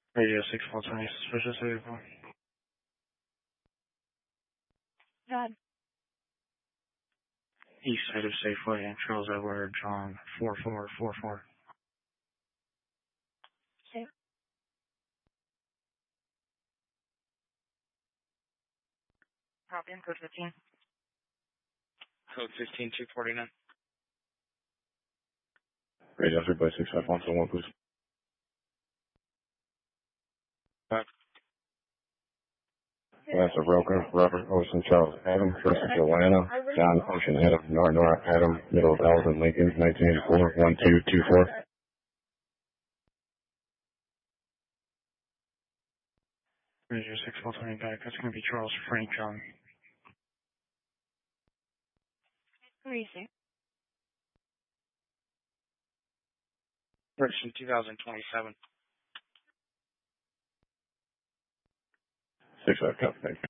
Radio 6-420, suspicious vehicle. God. East side of Safeway and Charles Edward John 4444. Safe. Copy in code 15. Code 15249. Radio 3/65121, please. That's a Robert Ocean Charles Adam, first of Joanna, John Ocean Adam, Nora Adam, middle of Alvin Lincoln, 1984, 1224. Radio 6-420 back. That's going to be Charles Frank John. Where are you, sir? Version 2027. 6-5, copy, thank you.